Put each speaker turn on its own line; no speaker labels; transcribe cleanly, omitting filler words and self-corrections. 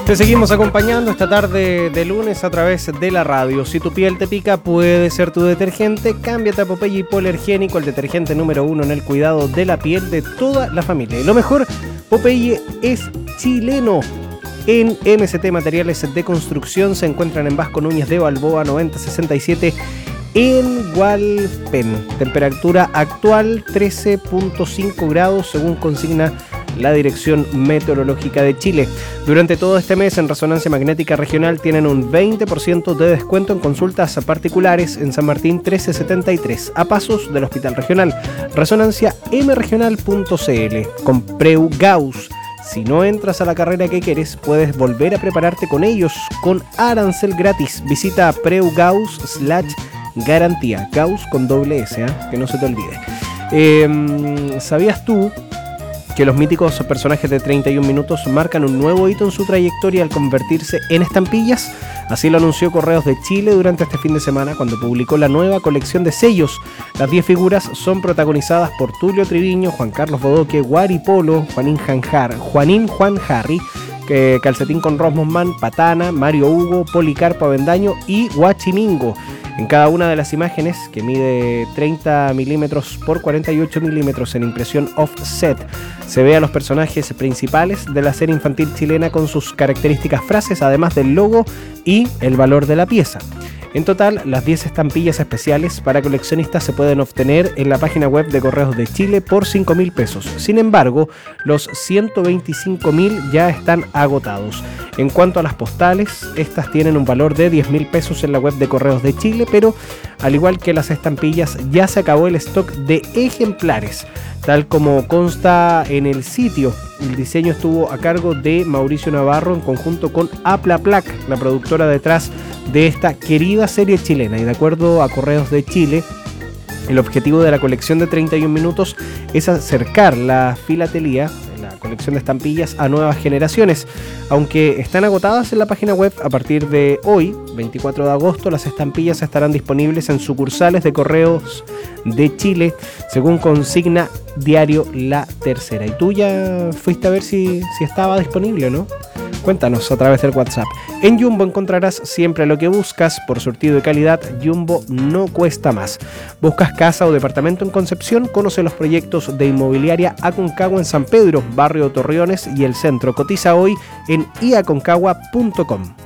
Te seguimos acompañando esta tarde de lunes a través de la radio. Si tu piel te pica, puede ser tu detergente. Cámbiate a Popeye Hipoalergénico, el detergente número 1 en el cuidado de la piel de toda la familia. Y lo mejor, Popeye es chileno. En MST Materiales de Construcción se encuentran en Vasco Núñez de Balboa 9067 en Hualpén. Temperatura actual 13.5 grados según consigna la Dirección Meteorológica de Chile. Durante todo este mes en Resonancia Magnética Regional tienen un 20% de descuento en consultas particulares en San Martín 1373, a pasos del Hospital Regional. resonanciamregional.cl. Con Preu Gauss. Si no entras a la carrera que quieres, puedes volver a prepararte con ellos con arancel gratis. Visita preugaus.garantía. Gauss con doble S, que no se te olvide. ¿Sabías tú que los míticos personajes de 31 minutos marcan un nuevo hito en su trayectoria al convertirse en estampillas? Así lo anunció Correos de Chile durante este fin de semana cuando publicó la nueva colección de sellos. Las 10 figuras son protagonizadas por Tulio Triviño, Juan Carlos Bodoque, Guari Polo, Juanín Juan Harry, Calcetín con Rosmosman, Patana, Mario Hugo, Policarpo Avendaño y Guachimingo. En cada una de las imágenes, que mide 30 milímetros por 48 milímetros en impresión offset, se ve a los personajes principales de la serie infantil chilena con sus características frases, además del logo y el valor de la pieza. En total, las 10 estampillas especiales para coleccionistas se pueden obtener en la página web de Correos de Chile por 5.000 pesos. Sin embargo, los 125.000 ya están agotados. En cuanto a las postales, estas tienen un valor de 10.000 pesos en la web de Correos de Chile, pero al igual que las estampillas, ya se acabó el stock de ejemplares. Tal como consta en el sitio, el diseño estuvo a cargo de Mauricio Navarro en conjunto con Aplaplac, la productora detrás de esta querida serie chilena. Y de acuerdo a Correos de Chile, el objetivo de la colección de 31 minutos es acercar la filatelía, la colección de estampillas, a nuevas generaciones. Aunque están agotadas en la página web, a partir de hoy, 24 de agosto, las estampillas estarán disponibles en sucursales de Correos de Chile, según consigna Diario La Tercera. ¿Y tú ya fuiste a ver si estaba disponible o no? Cuéntanos a través del WhatsApp. En Jumbo encontrarás siempre lo que buscas. Por surtido y calidad, Jumbo no cuesta más. ¿Buscas casa o departamento en Concepción? Conoce los proyectos de Inmobiliaria Aconcagua en San Pedro, Barrio Torreones y el Centro. Cotiza hoy en iaconcagua.com.